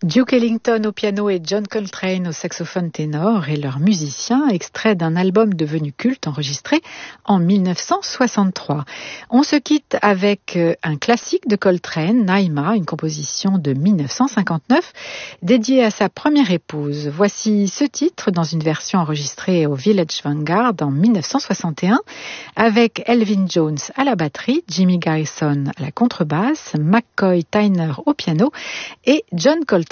Duke Ellington au piano et John Coltrane au saxophone ténor et leurs musiciens, extrait d'un album devenu culte enregistré en 1963. On se quitte avec un classique de Coltrane, Naima, une composition de 1959 dédiée à sa première épouse. Voici ce titre dans une version enregistrée au Village Vanguard en 1961 avec Elvin Jones à la batterie, Jimmy Garrison à la contrebasse, McCoy Tyner au piano et John Coltrane